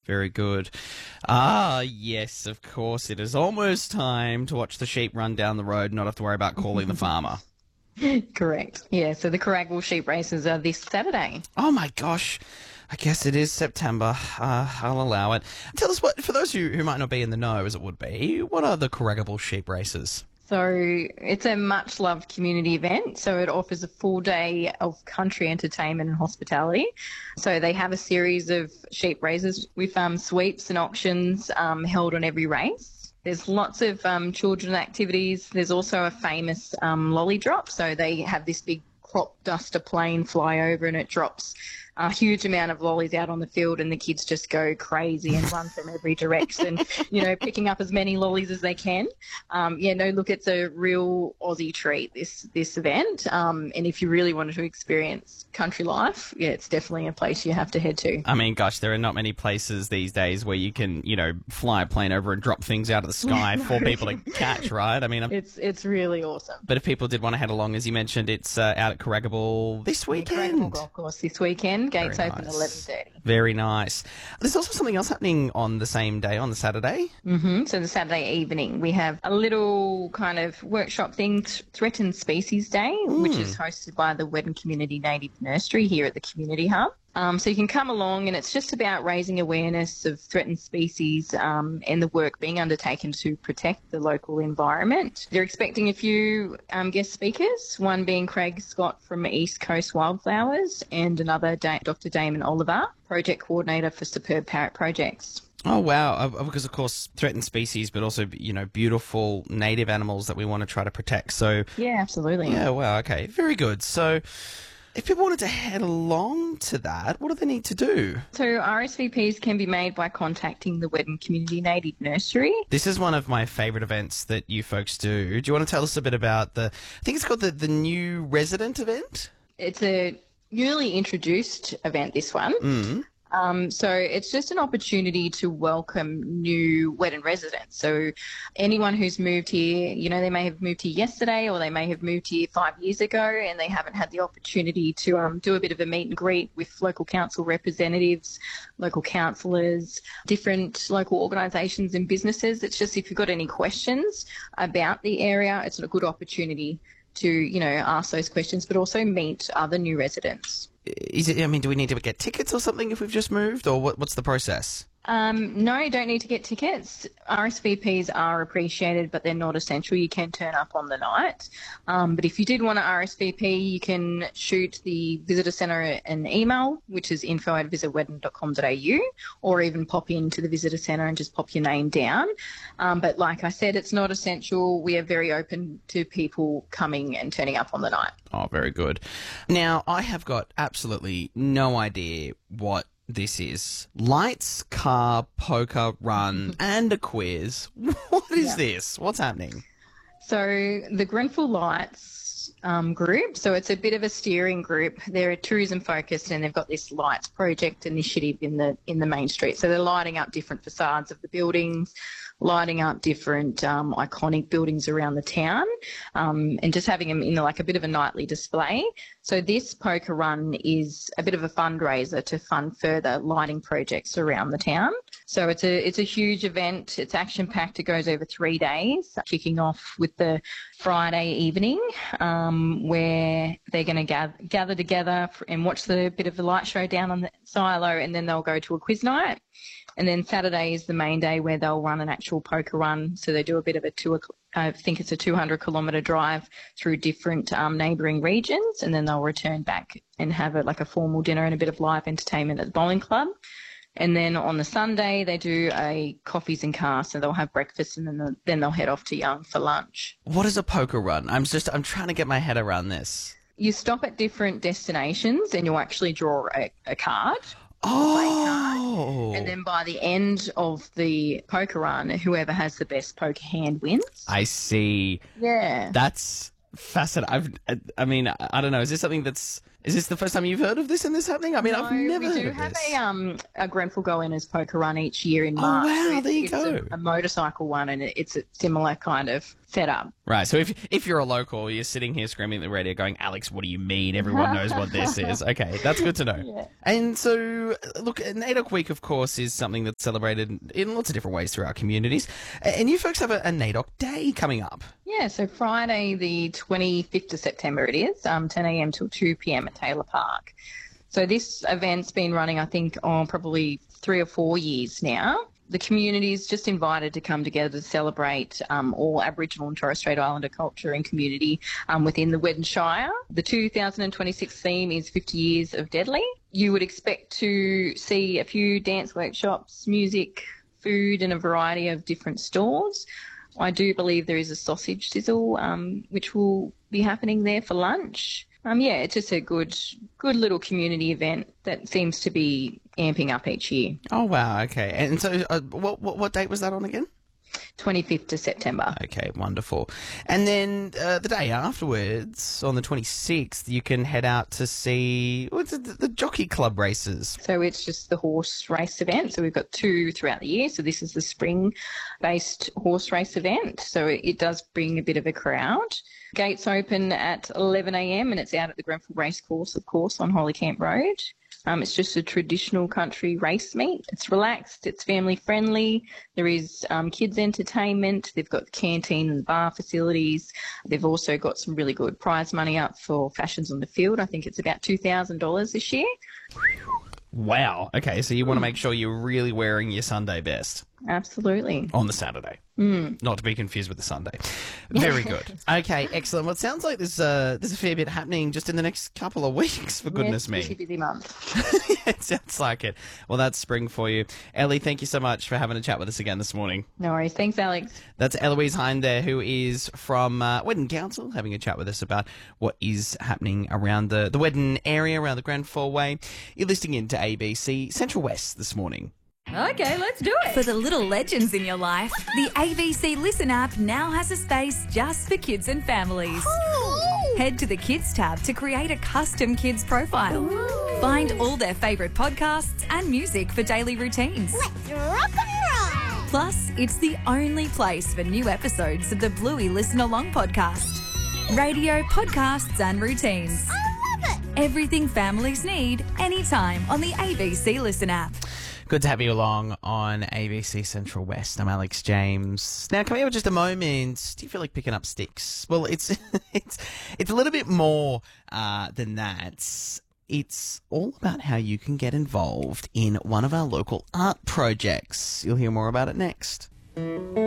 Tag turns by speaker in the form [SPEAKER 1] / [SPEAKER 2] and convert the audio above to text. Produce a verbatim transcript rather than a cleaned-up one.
[SPEAKER 1] Very good. Ah, yes, of course. It is almost time to watch the sheep run down the road and not have to worry about calling the farmer.
[SPEAKER 2] Correct. Yeah, so the Carragwell sheep races are this Saturday.
[SPEAKER 1] Oh, my gosh. I guess it is September. Uh, I'll allow it. Tell us what, for those who, who might not be in the know, as it would be, what are the Carragwell sheep races?
[SPEAKER 2] So it's a much-loved community event. So it offers a full day of country entertainment and hospitality. So they have a series of sheep races with um, sweeps and auctions um, held on every race. There's lots of um, children activities. There's also a famous um, lolly drop. So they have this big crop duster plane fly over and it drops a huge amount of lollies out on the field and the kids just go crazy and run from every direction, you know, picking up as many lollies as they can. Um, yeah, no, look, it's a real Aussie treat, this this event. Um, and if you really wanted to experience country life, yeah, it's definitely a place you have to head to.
[SPEAKER 1] I mean, gosh, there are not many places these days where you can, you know, fly a plane over and drop things out of the sky
[SPEAKER 2] No.
[SPEAKER 1] for people to catch, right? I mean, I'm...
[SPEAKER 2] It's it's really awesome.
[SPEAKER 1] But if people did want to head along, as you mentioned, it's uh, out at Carragwell this weekend.
[SPEAKER 2] Carragwell Golf Course this weekend. Gates
[SPEAKER 1] Very
[SPEAKER 2] open
[SPEAKER 1] nice.
[SPEAKER 2] at eleven thirty.
[SPEAKER 1] Very nice. There's also something else happening on the same day, on the Saturday.
[SPEAKER 2] Mm-hmm. So the Saturday evening, we have a little kind of workshop thing, Th- Threatened Species Day,
[SPEAKER 1] Mm.
[SPEAKER 2] which is hosted by the Wedden Community Native Nursery here at the Community Hub. Um, so you can come along and it's just about raising awareness of threatened species um, and the work being undertaken to protect the local environment. They're expecting a few um, guest speakers, one being Craig Scott from East Coast Wildflowers and another da- Doctor Damon Oliver, Project Coordinator for Superb Parrot Projects.
[SPEAKER 1] Oh, wow. Uh, Because, of course, threatened species, but also, you know, beautiful native animals that we want to try to protect. So,
[SPEAKER 2] Yeah, absolutely.
[SPEAKER 1] yeah, wow, okay. Very good. So, if people wanted to head along to that, what do they need to do?
[SPEAKER 2] So R S V Ps can be made by contacting the Wedden Community Native Nursery.
[SPEAKER 1] This is one of my favourite events that you folks do. Do you want to tell us a bit about the, I think it's called the, the New Resident event?
[SPEAKER 2] It's a newly introduced event, this one.
[SPEAKER 1] Mm.
[SPEAKER 2] Um, so it's just an opportunity to welcome new Wedden residents. So anyone who's moved here, you know, they may have moved here yesterday or they may have moved here five years ago and they haven't had the opportunity to um, do a bit of a meet and greet with local council representatives, local councillors, different local organisations and businesses. It's just if you've got any questions about the area, it's a good opportunity to, you know, ask those questions, but also meet other new residents.
[SPEAKER 1] Is it, I mean, do we need to get tickets or something if we've just moved, or what, what's the process?
[SPEAKER 2] Um, no, you don't need to get tickets. R S V Ps are appreciated, but they're not essential. You can turn up on the night. Um, but if you did want to R S V P, you can shoot the visitor centre an email, which is info at visit wedden dot com dot a u, or even pop into the visitor centre and just pop your name down. Um, but like I said, it's not essential. We are very open to people coming and turning up on the night.
[SPEAKER 1] Oh, very good. Now, I have got absolutely no idea what this is. Lights, car, poker, run, and a quiz. What is
[SPEAKER 2] Yeah.
[SPEAKER 1] this? What's happening?
[SPEAKER 2] So the Grenfell Lights um, group, so it's a bit of a steering group. They're tourism focused and they've got this lights project initiative in the in the main street. So they're lighting up different facades of the buildings, lighting up different um, iconic buildings around the town, um, and just having them in like a bit of a nightly display. So this poker run is a bit of a fundraiser to fund further lighting projects around the town. So it's a it's a huge event. It's action packed. It goes over three days, kicking off with the Friday evening, um, where they're going to gather gather together and watch the bit of the light show down on the silo, and then they'll go to a quiz night. And then Saturday is the main day where they'll run an actual poker run. So they do a bit of a tour. I think it's a two hundred kilometre drive through different um, neighbouring regions, and then they'll return back and have a, like a formal dinner and a bit of live entertainment at the bowling club. And then on the Sunday, they do a coffees and cars, so they'll have breakfast and then, the, then they'll head off to Young for lunch.
[SPEAKER 1] What is a poker run? I'm just, I'm trying to get my head around this.
[SPEAKER 2] You stop at different destinations and you'll actually draw a, a card.
[SPEAKER 1] Oh.
[SPEAKER 2] And then by the end of the poker run, whoever has the best poker hand wins.
[SPEAKER 1] I see.
[SPEAKER 2] Yeah.
[SPEAKER 1] That's fascinating. I've, I mean, I don't know. Is this something that's Is this the first time you've heard of this and this happening? I mean,
[SPEAKER 2] No,
[SPEAKER 1] I've never
[SPEAKER 2] we
[SPEAKER 1] heard
[SPEAKER 2] do
[SPEAKER 1] of
[SPEAKER 2] have
[SPEAKER 1] this.
[SPEAKER 2] a um a Grenfell Go Winners poker run each year in
[SPEAKER 1] Oh,
[SPEAKER 2] March.
[SPEAKER 1] wow,
[SPEAKER 2] So it's-
[SPEAKER 1] there you
[SPEAKER 2] it's
[SPEAKER 1] go.
[SPEAKER 2] A, a motorcycle one, and it, it's a similar kind of setup.
[SPEAKER 1] Right, so if if you're a local, you're sitting here screaming at the radio going, Alex, what do you mean? Everyone knows what this is. Okay, that's good to know.
[SPEAKER 2] Yeah.
[SPEAKER 1] And so, look, NAIDOC Week, of course, is something that's celebrated in lots of different ways through our communities. And you folks have a, a NAIDOC Day coming up.
[SPEAKER 2] Yeah, so Friday the twenty-fifth of September it is, um, ten a.m. till two p.m. at Taylor Park. So this event's been running, I think, on probably three or four years now. The community's just invited to come together to celebrate um, all Aboriginal and Torres Strait Islander culture and community um, within the Western Shire. The two thousand twenty-six theme is fifty years of Deadly. You would expect to see a few dance workshops, music, food and a variety of different stalls. I do believe there is a sausage sizzle um, which will be happening there for lunch. Um, yeah, it's just a good, good little community event that seems to be amping up each year.
[SPEAKER 1] Oh, wow, okay. And so, uh, what, what what date was that on again?
[SPEAKER 2] twenty-fifth of September.
[SPEAKER 1] Okay, wonderful. And then uh, the day afterwards, on the twenty-sixth, you can head out to see what's it, the, the Jockey Club races.
[SPEAKER 2] So it's just the horse race event. So we've got two throughout the year. So this is the spring-based horse race event. So it, it does bring a bit of a crowd. Gates open at eleven a.m. and it's out at the Grenfell Racecourse, of course, on Holy Camp Road. Um, it's just a traditional country race meet. It's relaxed. It's family friendly. There is um, kids entertainment. They've got canteen and bar facilities. They've also got some really good prize money up for Fashions on the Field. I think it's about two thousand dollars this year.
[SPEAKER 1] Wow. Okay, so you want to make sure you're really wearing your Sunday best
[SPEAKER 2] Absolutely.
[SPEAKER 1] on the Saturday.
[SPEAKER 2] Mm.
[SPEAKER 1] Not to be confused with the Sunday. Very good. Okay, excellent. Well, it sounds like there's, uh, there's a fair bit happening just in the next couple of weeks, for goodness
[SPEAKER 2] yes,
[SPEAKER 1] me.
[SPEAKER 2] Busy, busy month.
[SPEAKER 1] It sounds like it. Well, that's spring for you. Ellie, thank you so much for having a chat with us again this morning.
[SPEAKER 2] No worries. Thanks, Alex.
[SPEAKER 1] That's Eloise Hind there, who is from uh, Wedden Council, having a chat with us about what is happening around the, the Wedden area, around the Grenfell Way. You're listening in to A B C Central West this morning.
[SPEAKER 3] Okay, let's do it.
[SPEAKER 4] For the little legends in your life, the A B C Listen app now has a space just for kids and families. Head to the Kids tab to create a custom kids profile.
[SPEAKER 3] Ooh.
[SPEAKER 4] Find all their favourite podcasts and music for daily routines.
[SPEAKER 3] Let's rock and roll.
[SPEAKER 4] Plus, it's the only place for new episodes of the Bluey Listen Along podcast. Radio, podcasts and routines.
[SPEAKER 3] I love it.
[SPEAKER 4] Everything families need, anytime on the A B C Listen app.
[SPEAKER 1] Good to have you along on A B C Central West. I'm Alex James. Now, coming up in just a moment, do you feel like picking up sticks? Well, it's it's it's a little bit more uh, than that. It's all about how you can get involved in one of our local art projects. You'll hear more about it next.